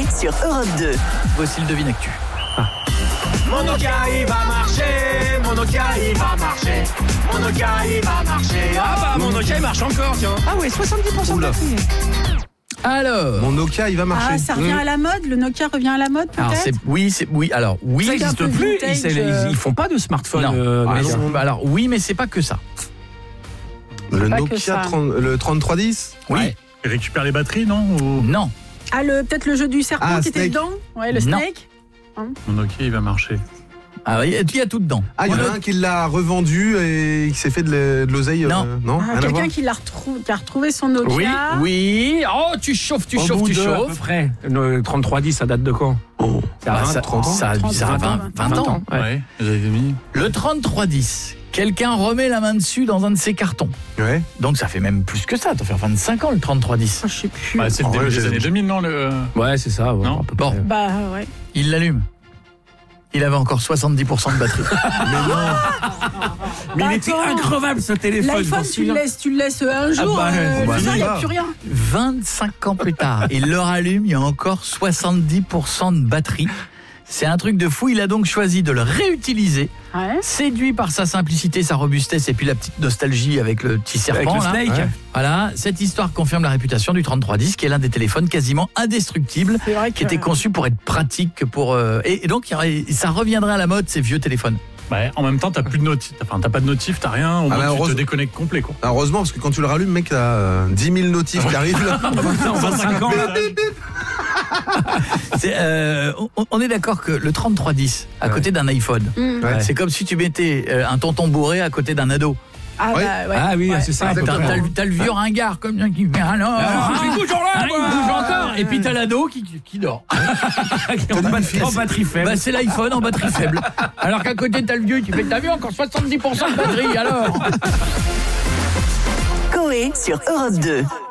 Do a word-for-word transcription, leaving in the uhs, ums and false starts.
sur Europe deux. Voici le devine actu. Ah. Mon Nokia il va marcher, mon Nokia il va marcher, mon Nokia il va marcher. Ah bah mon Nokia il marche encore, tiens. Ah ouais, soixante-dix pour cent de batterie. Alors, mon Nokia il va marcher. Ah, ça revient à la mode, le Nokia revient à la mode peut-être. Alors c'est oui, c'est oui. Alors oui, ça n'existe plus. Vintage, Ils, euh... ils font pas de smartphone. Non. Euh, ah, non. Alors oui, mais c'est pas que ça. Le pas Nokia trente, le trente-trois dix. Oui. Ouais. Il récupère les batteries, non ou... Non. Ah, le, peut-être le jeu du serpent ah, qui Snake. était dedans. Ouais, le non. Snake. Hein Mon Nokia, il va marcher. Ah, il y a tout dedans. Ah, il y en a un qui l'a revendu et qui s'est fait de l'oseille. Non. Euh, non ah, quelqu'un qui, l'a retrou- qui a retrouvé son Nokia. Oui, oui. Oh, tu chauffes, tu Au chauffes, bout tu de, chauffes. à peu près. Le trente-trois dix, ça date de quand? Oh. Ça a Bah, vingt, ça, trente ans. ça, ça a vingt, vingt ans. Ouais. Ouais, vous avez mis. Le trente-trois dix. Quelqu'un remet la main dessus dans un de ses cartons. Ouais. Donc ça fait même plus que ça. Ça fait vingt-cinq ans le trente-trois dix. Ah, je sais plus. Bah, c'est le En début vrai, des j'ai- années deux mille, non le... Ouais, c'est ça. Ouais, Non. à peu Bon. près. Bah ouais. Il l'allume. Il avait encore soixante-dix pour cent de batterie. Mais non. Mais Bah, il était attends. increvable ce téléphone. L'iPhone, tu le laisses, tu le laisses un jour. bah, euh, bah, le soir, il n'y a bah. plus rien. vingt-cinq ans plus tard, il le rallume, il y a encore soixante-dix pour cent de batterie. C'est un truc de fou, il a donc choisi de le réutiliser, Ouais. séduit par sa simplicité, sa robustesse et puis la petite nostalgie avec le petit serpent. Avec le là. Snake. Ouais. Voilà, cette histoire confirme la réputation du trente-trois dix, qui est l'un des téléphones quasiment indestructibles, C'est vrai qui que- était conçu pour être pratique, pour euh, et, et donc ça reviendrait à la mode ces vieux téléphones. Bah, en même temps, t'as plus de notif, enfin, t'as pas de notif, t'as rien, au moins bah, tu heureuse- te déconnectes complet, quoi. Heureusement, parce que quand tu le rallumes, mec, t'as euh, dix mille notifs qui arrivent là. vingt-cinq ans. là. C'est, euh, on, on est d'accord que le trente-trois dix à Ouais. côté d'un iPhone, Mm. Ouais. c'est comme si tu mettais euh, un tonton bourré à côté d'un ado. Ah, Ouais. bah, ouais. Ah oui, Ouais. c'est ça. à peu T'as, près. t'as le- t'as le vieux ringard comme ça qui fait alors, Ah, il bouge toujours là, il moi. bouge encore, et puis t'as l'ado qui, qui, qui dort. En batterie- en batterie faible. Bah, c'est l'iPhone en batterie faible. Alors qu'à côté t'as le vieux qui fait t'as vu encore soixante-dix pour cent de batterie alors. Coé sur Europe deux.